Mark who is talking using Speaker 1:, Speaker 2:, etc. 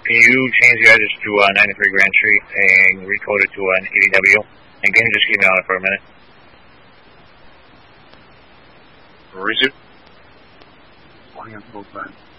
Speaker 1: can you change the address to 93 Grand Street and recode it to an 80W? And can you just keep me on it for a minute?
Speaker 2: Receive.